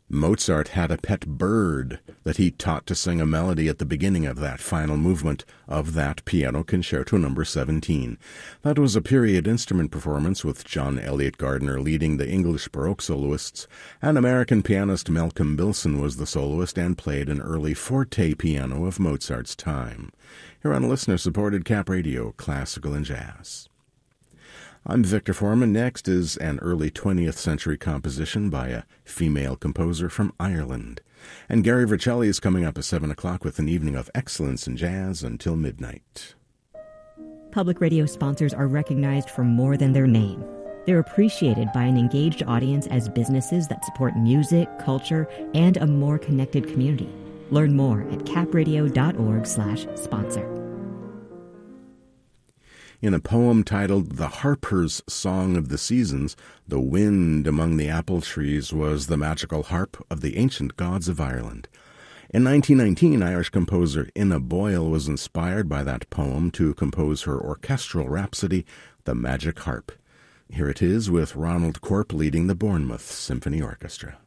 Mozart had a pet bird that he taught to sing a melody at the beginning of that final movement of that Piano Concerto No. 17. That was a period instrument performance with John Eliot Gardiner leading the English Baroque soloists, and American pianist Malcolm Bilson was the soloist and played an early forte piano of Mozart's time. Here on listener-supported Cap Radio, Classical and Jazz. I'm Victor Foreman. Next is an early 20th century composition by a female composer from Ireland. And Gary Vercelli is coming up at 7 o'clock with an evening of excellence in jazz until midnight. Public radio sponsors are recognized for more than their name. They're appreciated by an engaged audience as businesses that support music, culture, and a more connected community. Learn more at capradio.org/sponsor. In a poem titled The Harper's Song of the Seasons, the wind among the apple trees was the magical harp of the ancient gods of Ireland. In 1919, Irish composer Ina Boyle was inspired by that poem to compose her orchestral rhapsody, The Magic Harp. Here it is with Ronald Corp leading the Bournemouth Symphony Orchestra.